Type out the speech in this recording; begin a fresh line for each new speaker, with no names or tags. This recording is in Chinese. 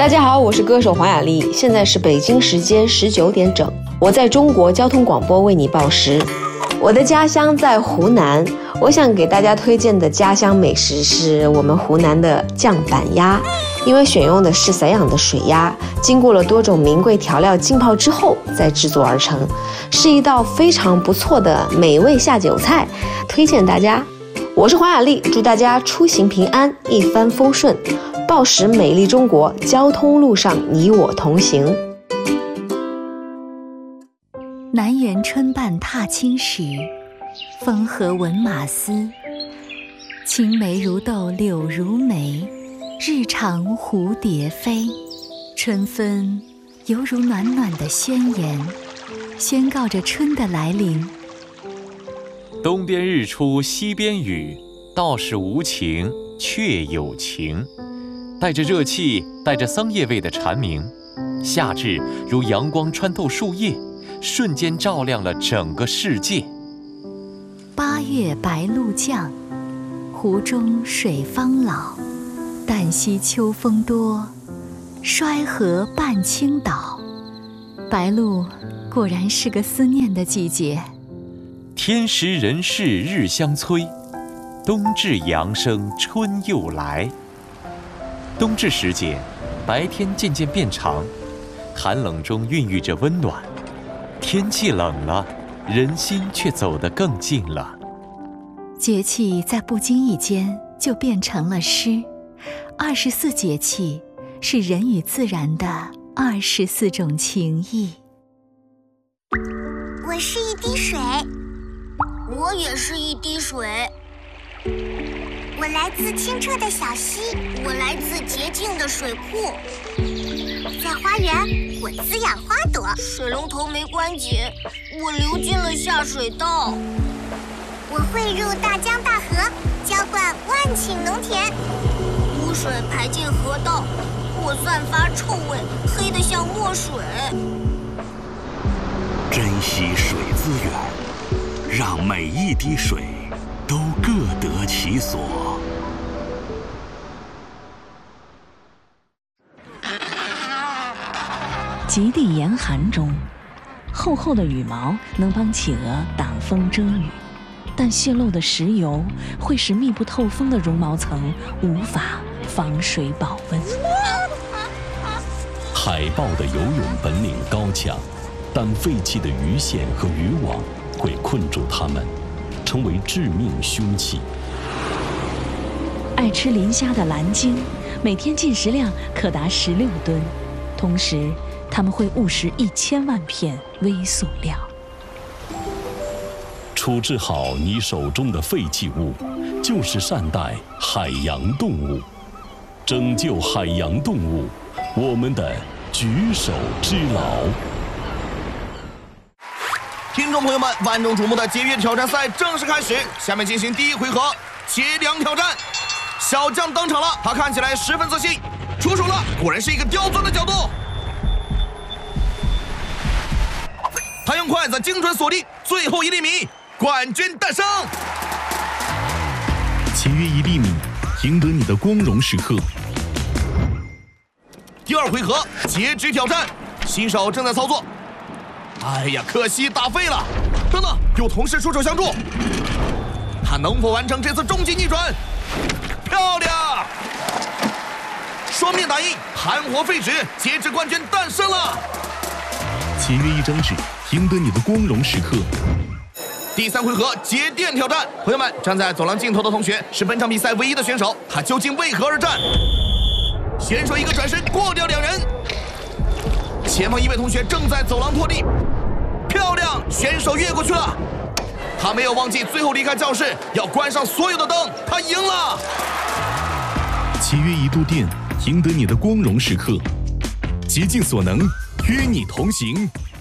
大家好，我是歌手黄雅莉，现在是北京时间19点整，我在中国交通广播为你报时。我的家乡在湖南，我想给大家推荐的家乡美食是我们湖南的酱板鸭，因为选用的是散养的水鸭，经过了多种名贵调料浸泡之后再制作而成，是一道非常不错的美味下酒菜，推荐大家。我是黄雅莉，祝大家出行平安，一帆风顺，报时美丽中国，交通路上你我同行。
南园春半踏青时，风和闻马嘶。青梅如豆柳如眉，日长蝴蝶飞。春分犹如暖暖的宣言，宣告着春的来临。
东边日出西边雨，道是无晴却有晴。带着热气，带着桑叶味的蝉鸣，夏至如阳光穿透树叶，瞬间照亮了整个世界。
8月白露降，湖中水方老。旦夕秋风多，衰河半倾倒。白露果然是个思念的季节。
天时人事日相催，冬至阳生春又来。冬至时节，白天渐渐变长，寒冷中孕育着温暖。天气冷了，人心却走得更近了。
节气在不经意间就变成了诗。24节气是人与自然的24种情谊。
我是一滴水，
我也是一滴水。
我来自清澈的小溪，
我来自洁净的水库。
在花园，我滋养花朵。
水龙头没关紧，我流进了下水道。
我汇入大江大河，浇灌万顷农田。
污水排进河道，我散发臭味，黑得像墨水。
珍惜水资源，让每一滴水都各得其所。
极地严寒中，厚厚的羽毛能帮企鹅挡风遮雨，但泄漏的石油会使密不透风的绒毛层无法防水保温。
海豹的游泳本领高强，但废弃的鱼线和渔网会困住它们，成为致命凶器。
爱吃磷虾的蓝鲸，每天进食量可达16吨，同时它们会误食1000万片微塑料。
处置好你手中的废弃物，就是善待海洋动物，拯救海洋动物，我们的举手之劳。
听众朋友们，万众瞩目的节约挑战赛正式开始，下面进行第一回合节粮挑战。小将登场了，他看起来十分自信，出手了，果然是一个刁钻的角度。他用筷子精准锁定最后1厘米，冠军诞生。
节约1厘米，赢得你的光荣时刻。
第二回合截肢挑战，新手正在操作。哎呀，可惜打废了！等等，有同事出手相助，他能否完成这次终极逆转？漂亮！双面打印，含活废纸，截肢冠军诞生了。
节约1张纸，赢得你的光荣时刻。
第3回合节电挑战，朋友们，站在走廊尽头的同学是本场比赛唯一的选手，他究竟为何而战？选手一个转身过掉2人，前方一位同学正在走廊拖地，漂亮！选手越过去了，他没有忘记最后离开教室要关上所有的灯，他赢了。
节约1度电，赢得你的光荣时刻。竭尽所能，与你同行。